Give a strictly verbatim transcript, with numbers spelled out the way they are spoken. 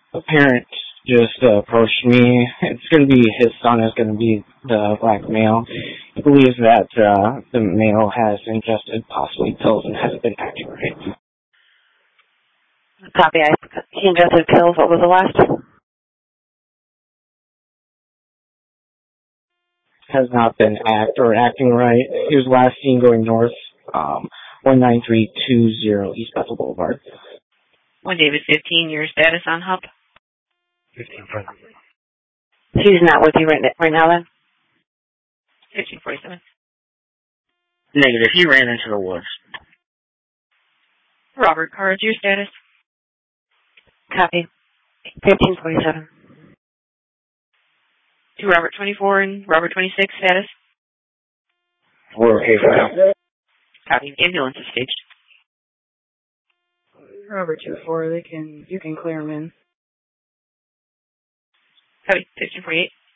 A parent just uh, approached me. It's going to be his son is going to be the black male. He believes that uh, the male has ingested possibly pills and hasn't been acting right. Copy. I, he ingested pills. What was the last? Has not been act or acting right. He was last seen going north, um, one nine three two zero East Bethel Boulevard. One David fifteen, your status on H U P? fifteen present. He's not with you right, right now then? fifteen forty-seven. Negative. He ran into the woods. Robert Cards, your status? Copy. fifteen forty-seven. To Robert twenty-four and Robert twenty-six, status? We're okay for now. Copy. Ambulance is staged. Robert two four, they can, you can clear them in. Copy. fifteen forty-eight.